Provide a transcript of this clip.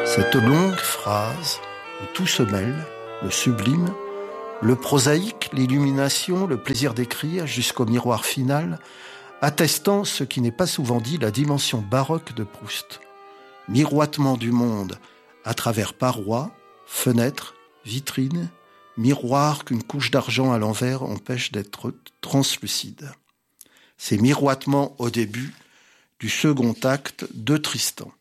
Cette longue phrase où tout se mêle, le sublime, le prosaïque, l'illumination, le plaisir d'écrire jusqu'au miroir final, attestant ce qui n'est pas souvent dit, la dimension baroque de Proust. Miroitement du monde à travers parois, fenêtres, vitrines, miroirs qu'une couche d'argent à l'envers empêche d'être translucide. Ces miroitements au début du second acte de Tristan.